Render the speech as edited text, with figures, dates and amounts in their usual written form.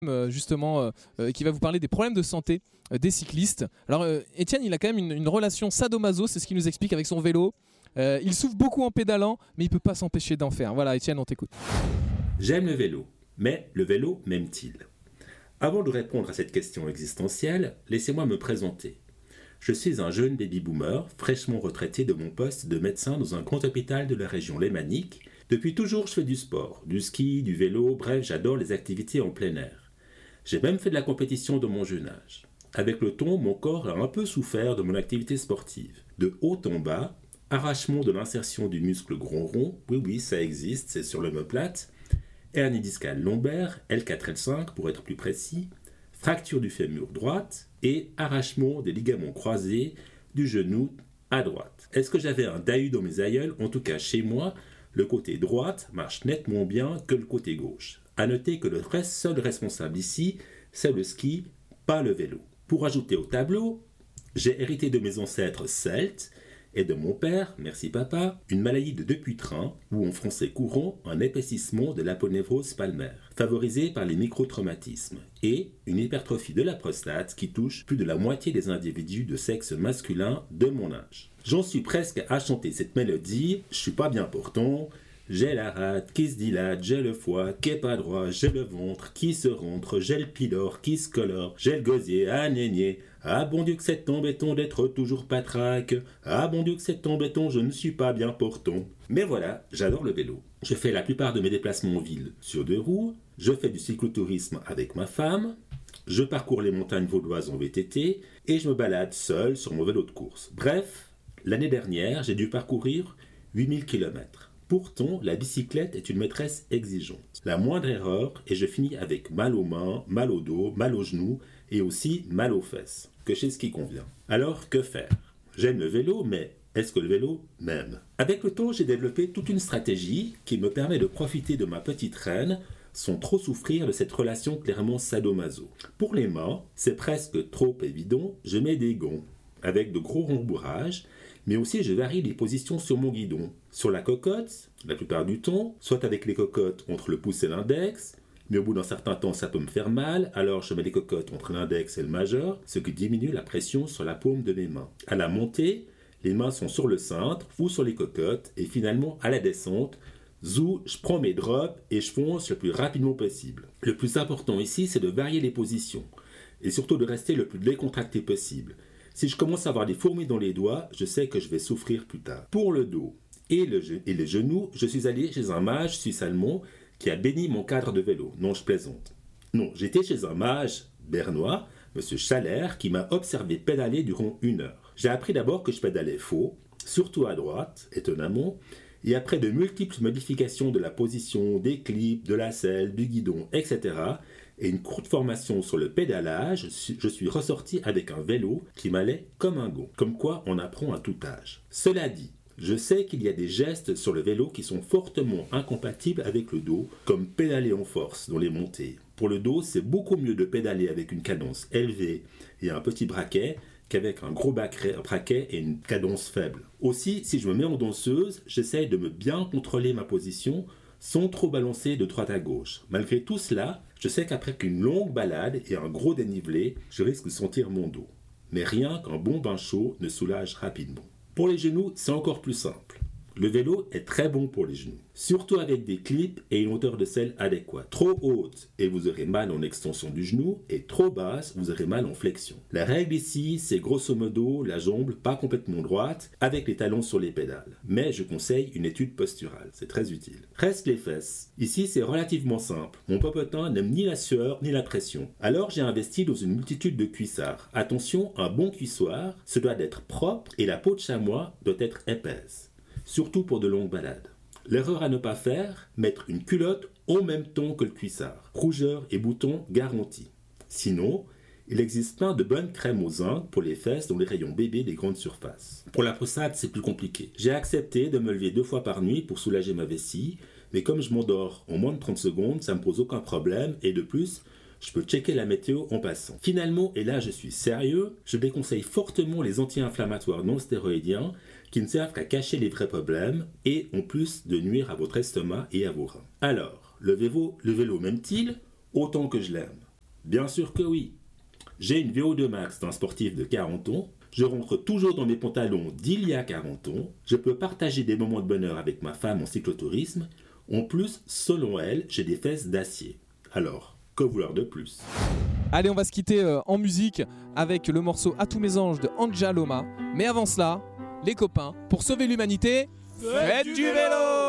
Qui va vous parler des problèmes de santé des cyclistes. Alors Étienne, il a quand même une relation sadomaso, c'est ce qu'il nous explique avec son vélo. Il souffre beaucoup en pédalant, mais il ne peut pas s'empêcher d'en faire. Voilà, Étienne, on t'écoute. J'aime le vélo, mais le vélo m'aime-t-il ? Avant de répondre à cette question existentielle, laissez-moi me présenter. Je suis un jeune baby-boomer, fraîchement retraité de mon poste de médecin dans un grand hôpital de la région lémanique. Depuis toujours, je fais du sport, du ski, du vélo, bref, j'adore les activités en plein air. J'ai même fait de la compétition de mon jeune âge. Avec le temps, mon corps a un peu souffert de mon activité sportive. De haut en bas, arrachement de l'insertion du muscle grand rond, oui, ça existe, c'est sur l'omoplate, hernie discale lombaire, L4-L5 pour être plus précis, fracture du fémur droite et arrachement des ligaments croisés du genou à droite. Est-ce que j'avais un DAU dans mes aïeuls ? En tout cas, chez moi, le côté droite marche nettement bien que le côté gauche. À noter que le seul responsable ici, c'est le ski, pas le vélo. Pour ajouter au tableau, j'ai hérité de mes ancêtres celtes et de mon père, merci papa, une maladie de Dupuytren, ou en français courant, un épaississement de l'aponévrose palmaire, favorisé par les microtraumatismes, et une hypertrophie de la prostate qui touche plus de la moitié des individus de sexe masculin de mon âge. J'en suis presque à chanter cette mélodie, je suis pas bien portant. J'ai la rate qui se dilate, j'ai le foie qui est pas droit, j'ai le ventre qui se rentre, j'ai le pylore qui se colore, j'ai le gosier à nénier. Ah bon Dieu que c'est embêtant d'être toujours patraque, ah bon Dieu que c'est embêtant, je ne suis pas bien portant. Mais voilà, j'adore le vélo. Je fais la plupart de mes déplacements en ville sur 2 roues, je fais du cyclotourisme avec ma femme, je parcours les montagnes vaudoises en VTT et je me balade seul sur mon vélo de course. Bref, l'année dernière, j'ai dû parcourir 8000 km. Pourtant, la bicyclette est une maîtresse exigeante. La moindre erreur et je finis avec mal aux mains, mal au dos, mal aux genoux et aussi mal aux fesses. Que chez ce qui convient. Alors, que faire ? J'aime le vélo, mais est-ce que le vélo m'aime ? Avec le temps, j'ai développé toute une stratégie qui me permet de profiter de ma petite reine sans trop souffrir de cette relation clairement sadomaso. Pour les mains, c'est presque trop évident, je mets des gants avec de gros rembourrages, mais aussi je varie les positions sur mon guidon. Sur la cocotte, la plupart du temps, soit avec les cocottes entre le pouce et l'index, mais au bout d'un certain temps ça peut me faire mal, alors je mets les cocottes entre l'index et le majeur, ce qui diminue la pression sur la paume de mes mains. À la montée, les mains sont sur le cintre ou sur les cocottes, et finalement à la descente, zou, je prends mes drops et je fonce le plus rapidement possible. Le plus important ici, c'est de varier les positions, et surtout de rester le plus décontracté possible. Si je commence à avoir des fourmis dans les doigts, je sais que je vais souffrir plus tard. Pour le dos et les genoux, je suis allé chez un mage suisse-allemand qui a béni mon cadre de vélo. Non, je plaisante. Non, j'étais chez un mage bernois, M. Schaller, qui m'a observé pédaler durant 1 heure. J'ai appris d'abord que je pédalais faux, surtout à droite, étonnamment, et après de multiples modifications de la position, des clips, de la selle, du guidon, etc., et une courte formation sur le pédalage, je suis ressorti avec un vélo qui m'allait comme un gant. Comme quoi, on apprend à tout âge. Cela dit, je sais qu'il y a des gestes sur le vélo qui sont fortement incompatibles avec le dos, comme pédaler en force dans les montées. Pour le dos, c'est beaucoup mieux de pédaler avec une cadence élevée et un petit braquet qu'avec un gros braquet et une cadence faible. Aussi, si je me mets en danseuse, j'essaye de me bien contrôler ma position sans trop balancer de droite à gauche. Malgré tout cela, je sais qu'après une longue balade et un gros dénivelé, je risque de sentir mon dos. Mais rien qu'un bon bain chaud ne soulage rapidement. Pour les genoux, c'est encore plus simple. Le vélo est très bon pour les genoux, surtout avec des clips et une hauteur de selle adéquate. Trop haute et vous aurez mal en extension du genou, et trop basse, vous aurez mal en flexion. La règle ici, c'est grosso modo la jambe pas complètement droite, avec les talons sur les pédales. Mais je conseille une étude posturale, c'est très utile. Reste les fesses. Ici, c'est relativement simple. Mon popotin n'aime ni la sueur ni la pression. Alors j'ai investi dans une multitude de cuissards. Attention, un bon cuissoir, ce doit être propre et la peau de chamois doit être épaisse. Surtout pour de longues balades. L'erreur à ne pas faire, mettre une culotte en même temps que le cuissard. Rougeur et boutons garantis. Sinon, il existe plein de bonnes crèmes au zinc pour les fesses dans les rayons bébés des grandes surfaces. Pour la prostate, c'est plus compliqué. J'ai accepté de me lever 2 fois par nuit pour soulager ma vessie, mais comme je m'endors en moins de 30 secondes, ça ne me pose aucun problème, et de plus, je peux checker la météo en passant. Finalement, et là je suis sérieux, je déconseille fortement les anti-inflammatoires non stéroïdiens qui ne servent qu'à cacher les vrais problèmes et en plus de nuire à votre estomac et à vos reins. Alors, le vélo m'aime-t-il autant que je l'aime ? Bien sûr que oui. J'ai une VO2 max d'un sportif de 40 ans. Je rentre toujours dans mes pantalons d'il y a 40 ans. Je peux partager des moments de bonheur avec ma femme en cyclotourisme. En plus, selon elle, j'ai des fesses d'acier. Alors, que vouloir de plus? Allez, on va se quitter en musique avec le morceau À tous mes anges de Anja Loma. Mais avant cela, les copains, pour sauver l'humanité, faites du vélo!